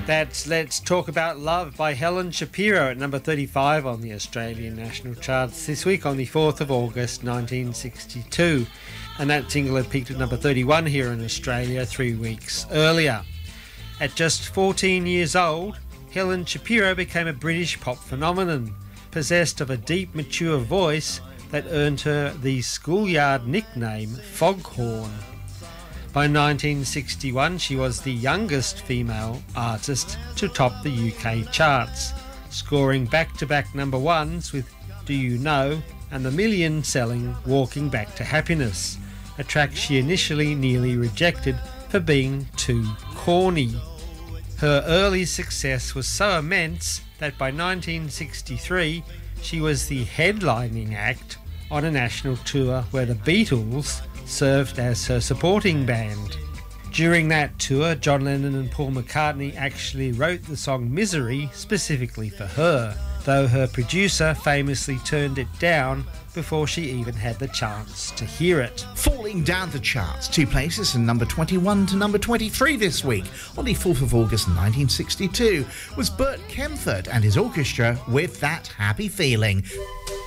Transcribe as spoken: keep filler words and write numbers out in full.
That's Let's Talk About Love by Helen Shapiro at number thirty-five on the Australian national charts this week on the fourth of August nineteen sixty-two. And that single had peaked at number thirty-one here in Australia three weeks earlier. At just fourteen years old, Helen Shapiro became a British pop phenomenon, possessed of a deep, mature voice that earned her the schoolyard nickname Foghorn. By nineteen sixty-one, she was the youngest female artist to top the U K charts, scoring back-to-back number ones with Do You Know and the million-selling Walking Back to Happiness, a track she initially nearly rejected for being too corny. Her early success was so immense that by nineteen sixty-three, she was the headlining act on a national tour where the Beatles served as her supporting band. During that tour, John Lennon and Paul McCartney actually wrote the song Misery specifically for her, though her producer famously turned it down before she even had the chance to hear it. Falling down the charts, two places from number twenty-one to number twenty-three this week, on the fourth of August nineteen sixty-two, was Bert Kaempfert and his orchestra with That Happy Feeling.